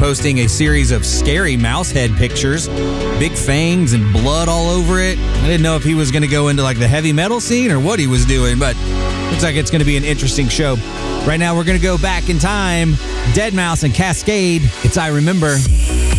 posting a series of scary mouse head pictures, big fangs and blood all over it. I didn't know if he was going to go into like the heavy metal scene or what he was doing, but looks like it's going to be an interesting show. Right now, we're going to go back in time. Deadmau5 and Kaskade. It's I Remember.